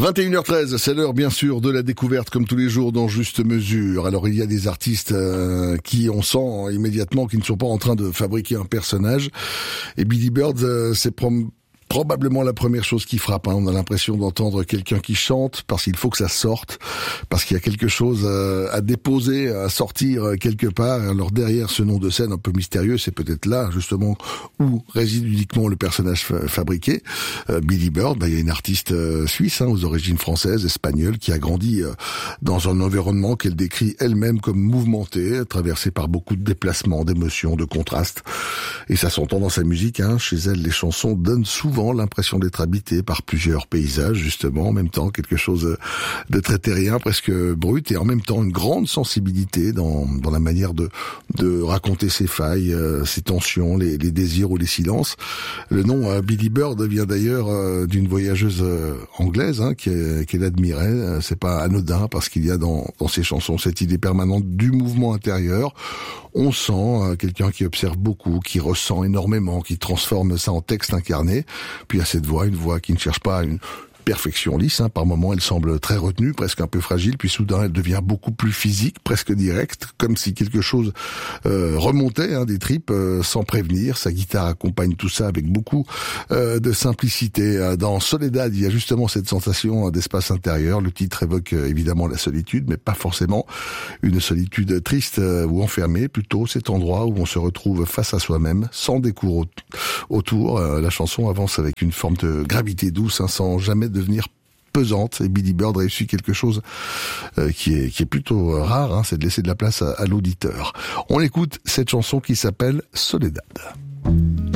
21h13, c'est l'heure bien sûr de la découverte comme tous les jours dans Juste Mesure. Alors il y a des artistes qui on sent immédiatement qu'ils ne sont pas en train de fabriquer un personnage. Et Billy Bird, c'est probablement la première chose qui frappe. On a l'impression d'entendre quelqu'un qui chante parce qu'il faut que ça sorte, parce qu'il y a quelque chose à déposer, à sortir quelque part. Alors derrière ce nom de scène un peu mystérieux, c'est peut-être là justement où réside uniquement le personnage fabriqué. Billy Bird, il y a une artiste suisse aux origines françaises, espagnoles, qui a grandi dans un environnement qu'elle décrit elle-même comme mouvementé, traversé par beaucoup de déplacements, d'émotions, de contrastes. Et ça s'entend dans sa musique. Chez elle, les chansons donnent souvent l'impression d'être habité par plusieurs paysages, justement, en même temps quelque chose de très terrien, presque brut, et en même temps une grande sensibilité dans la manière de raconter ses failles, ses tensions, les désirs ou les silences. Le nom Billy Bird vient d'ailleurs d'une voyageuse anglaise qu'elle admirait. C'est pas anodin parce qu'il y a dans ses chansons cette idée permanente du mouvement intérieur. On sent quelqu'un qui observe beaucoup, qui ressent énormément, qui transforme ça en texte incarné. Puis il y a cette voix, une voix qui ne cherche pas une perfection lisse. Par moments, elle semble très retenue, presque un peu fragile. Puis soudain, elle devient beaucoup plus physique, presque directe, comme si quelque chose remontait des tripes sans prévenir. Sa guitare accompagne tout ça avec beaucoup de simplicité. Dans Soledad, il y a justement cette sensation d'espace intérieur. Le titre évoque évidemment la solitude, mais pas forcément une solitude triste ou enfermée. Plutôt cet endroit où on se retrouve face à soi-même, sans décours autour. La chanson avance avec une forme de gravité douce, sans jamais devenir pesante, et Billy Bird réussit quelque chose qui est plutôt rare, c'est de laisser de la place à l'auditeur. On écoute cette chanson qui s'appelle Soledad.